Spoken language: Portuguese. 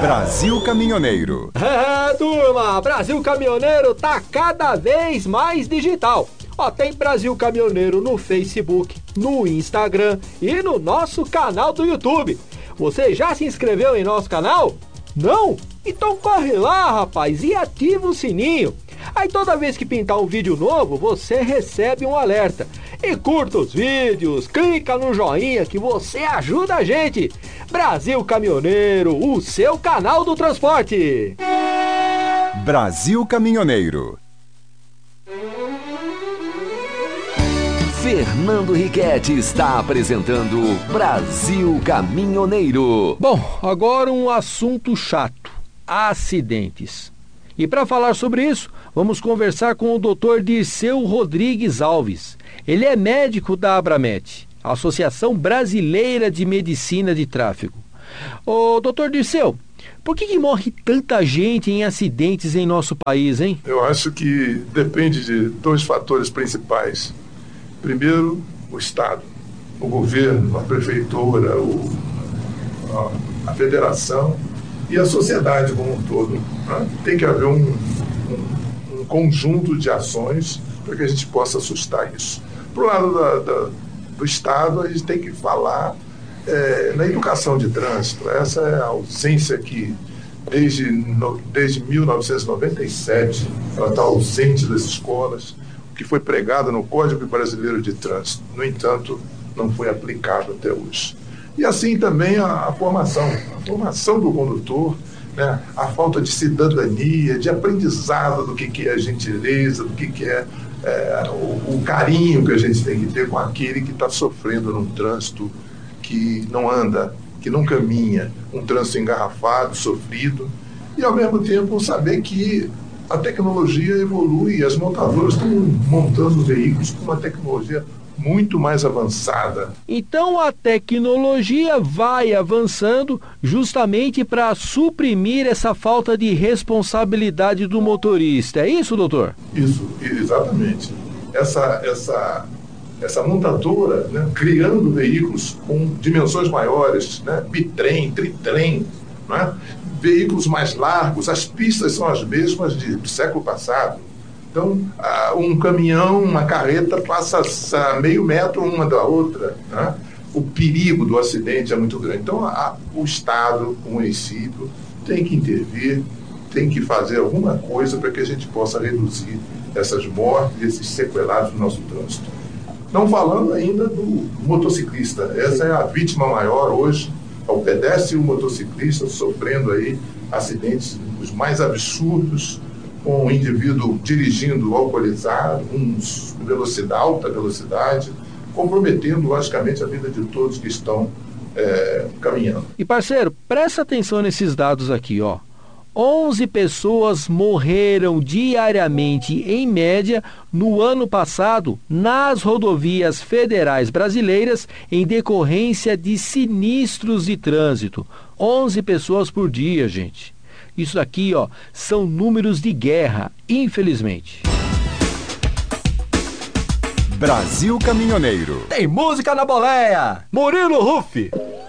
Brasil Caminhoneiro. É, turma, Brasil Caminhoneiro tá cada vez mais digital. Ó, tem Brasil Caminhoneiro no Facebook, no Instagram e no nosso canal do YouTube. Você já se inscreveu em nosso canal? Não? Então corre lá, rapaz, e ativa o sininho. Aí toda vez que pintar um vídeo novo, você recebe um alerta. E curta os vídeos, clica no joinha que você ajuda a gente. Brasil Caminhoneiro, o seu canal do transporte. Brasil Caminhoneiro. Fernando Riquetti está apresentando Brasil Caminhoneiro. Bom, agora um assunto chato: acidentes. E para falar sobre isso, vamos conversar com o Dr. Dirceu Rodrigues Alves. Ele é médico da Abramet, Associação Brasileira de Medicina de Tráfego. Ô, Dr. Dirceu, por que morre tanta gente em acidentes em nosso país, hein? Eu acho que depende de dois fatores principais. Primeiro, o Estado, o governo, a prefeitura, a federação e a sociedade como um todo. Né? Tem que haver um conjunto de ações para que a gente possa assustar isso. Pro lado do Estado, a gente tem que falar na educação de trânsito. Essa é a ausência que, desde 1997, ela está ausente das escolas, que foi pregado no Código Brasileiro de Trânsito. No entanto, não foi aplicado até hoje. E assim também a formação do condutor, né? A falta de cidadania, de aprendizado do que é a gentileza, do que é o carinho que a gente tem que ter com aquele que está sofrendo num trânsito que não anda, que não caminha, um trânsito engarrafado, sofrido, e ao mesmo tempo saber que a tecnologia evolui e as montadoras estão montando veículos com uma tecnologia muito mais avançada. Então a tecnologia vai avançando justamente para suprimir essa falta de responsabilidade do motorista. É isso, doutor? Isso, exatamente. Essa montadora, né, criando veículos com dimensões maiores, né, bitrem, tritrem, né, veículos mais largos, as pistas são as mesmas do século passado. Então, um caminhão, uma carreta passa a meio metro uma da outra, né? O perigo do acidente é muito grande. Então, o Estado, o município, tem que intervir, tem que fazer alguma coisa para que a gente possa reduzir essas mortes, esses sequelados do nosso trânsito. Não falando ainda do motociclista. Essa é a vítima maior hoje, é o pedestre e o motociclista sofrendo aí acidentes os mais absurdos, com o indivíduo dirigindo alcoolizado, alta velocidade, comprometendo, logicamente, a vida de todos que estão caminhando. E, parceiro, presta atenção nesses dados aqui, ó. 11 pessoas morreram diariamente, em média, no ano passado, nas rodovias federais brasileiras, em decorrência de sinistros de trânsito. 11 pessoas por dia, gente. Isso aqui, ó, são números de guerra, infelizmente. Brasil Caminhoneiro. Tem música na boleia! Murilo Ruff.